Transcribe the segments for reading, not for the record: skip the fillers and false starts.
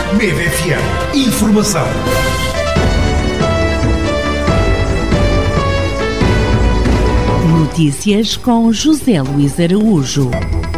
Meda FM. Informação. Notícias com José Luís Araújo.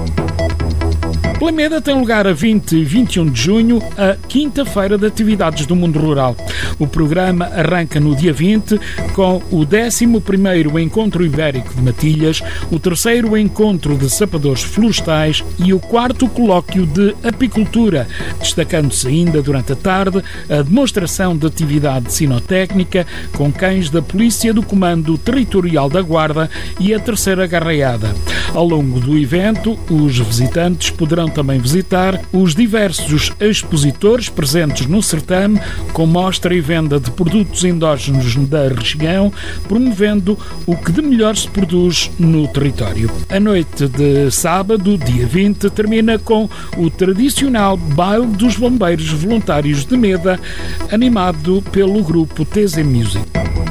Pela tem lugar a 20 e 21 de junho a quinta-feira de atividades do mundo rural. O programa arranca no dia 20 com o 11º Encontro Ibérico de Matilhas, o 3º Encontro de Sapadores Florestais e o 4º Colóquio de Apicultura, destacando-se ainda durante a tarde a demonstração de atividade sinotécnica com cães da Polícia do Comando Territorial da Guarda e a terceira garreada. Ao longo do evento, os visitantes poderão também visitar os diversos expositores presentes no certame, com mostra e venda de produtos endógenos da região, promovendo o que de melhor se produz no território. A noite de sábado, dia 20, termina com o tradicional Baile dos Bombeiros Voluntários de Meda, animado pelo grupo TZ Music.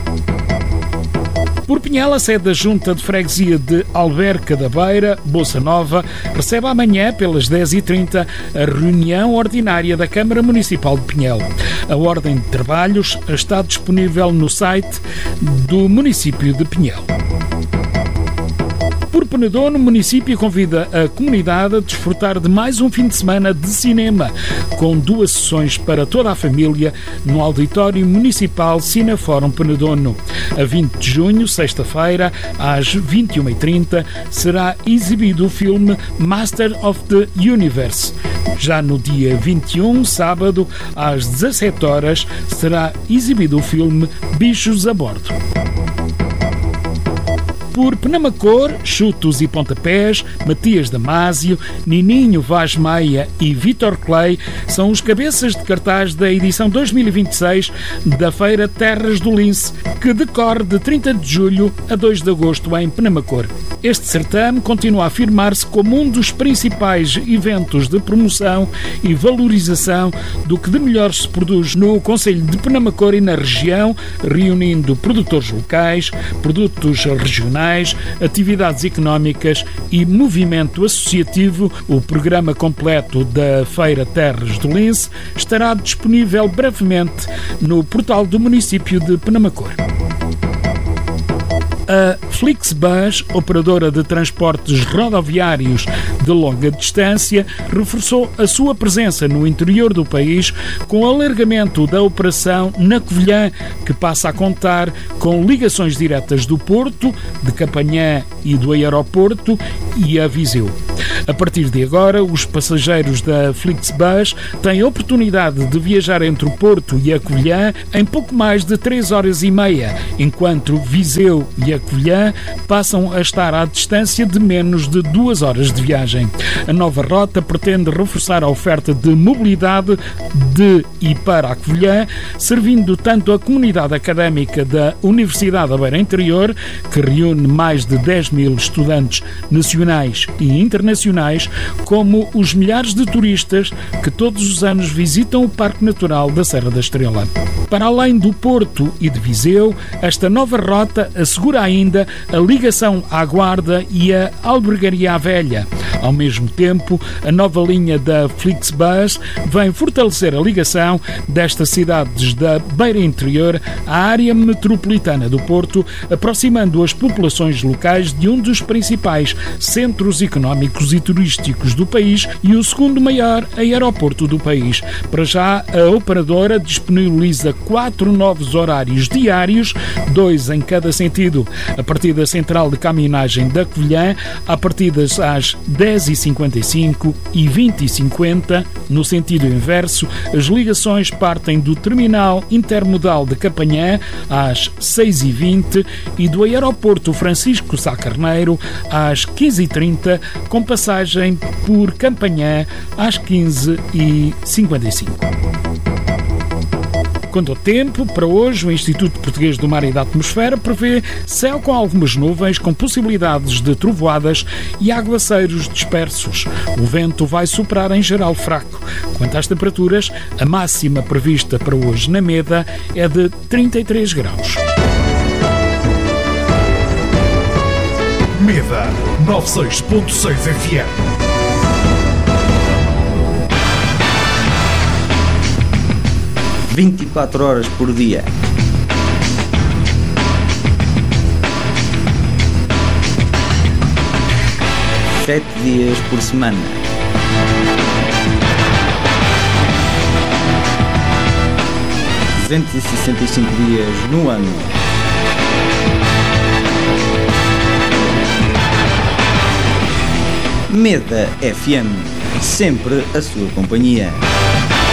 Por Pinhel, a sede da Junta de Freguesia de Alverca da Beira, Bossa Nova, recebe amanhã, pelas 10h30, a reunião ordinária da Câmara Municipal de Pinhel. A ordem de trabalhos está disponível no site do município de Pinhel. Por Penedono, o município convida a comunidade a desfrutar de mais um fim de semana de cinema, com 2 sessões para toda a família no Auditório Municipal Cinefórum Penedono. A 20 de junho, sexta-feira, às 21h30, será exibido o filme Master of the Universe. Já no dia 21, sábado, às 17h, será exibido o filme Bichos a Bordo. Por Penamacor, Chutos e Pontapés, Matias Damasio, Nininho Vaz Maia e Vítor Clay são os cabeças de cartaz da edição 2026 da Feira Terras do Lince, que decorre de 30 de julho a 2 de agosto em Penamacor. Este certame continua a afirmar-se como um dos principais eventos de promoção e valorização do que de melhor se produz no concelho de Penamacor e na região, reunindo produtores locais, produtos regionais, atividades económicas e movimento associativo. O programa completo da Feira Terras do Lince estará disponível brevemente no portal do município de Penamacor. A Flixbus, operadora de transportes rodoviários de longa distância, reforçou a sua presença no interior do país com o alargamento da operação na Covilhã, que passa a contar com ligações diretas do Porto, de Campanhã e do aeroporto e a Viseu. A partir de agora, os passageiros da Flixbus têm a oportunidade de viajar entre o Porto e a Covilhã em pouco mais de 3 horas e meia, enquanto Viseu e a Covilhã passam a estar à distância de menos de 2 horas de viagem. A nova rota pretende reforçar a oferta de mobilidade de e para a Covilhã, servindo tanto a comunidade académica da Universidade da Beira Interior, que reúne mais de 10.000 estudantes nacionais e internacionais, como os milhares de turistas que todos os anos visitam o Parque Natural da Serra da Estrela. Para além do Porto e de Viseu, esta nova rota assegura ainda a ligação à Guarda e à Albergaria à Velha. Ao mesmo tempo, a nova linha da Flixbus vem fortalecer a ligação destas cidades da Beira Interior à área metropolitana do Porto, aproximando as populações locais de um dos principais centros económicos e turísticos do país e o segundo maior aeroporto do país. Para já, a operadora disponibiliza 4 novos horários diários, 2 em cada sentido. A partir da central de caminhagem da Covilhã, a partir das às 10h55 e 20h50, no sentido inverso, as ligações partem do terminal intermodal de Campanhã às 6h20 e do aeroporto Francisco Sá Carneiro às 15h30, com passagem por Campanhã às 15h55. Quanto ao tempo, para hoje, o Instituto Português do Mar e da Atmosfera prevê céu com algumas nuvens, com possibilidades de trovoadas e aguaceiros dispersos. O vento vai soprar em geral fraco. Quanto às temperaturas, a máxima prevista para hoje na Meda é de 33 graus. Meda 96.6 FM. 24 horas por dia. Sete dias por semana. ...265 dias no ano. Meda FM, sempre a sua companhia.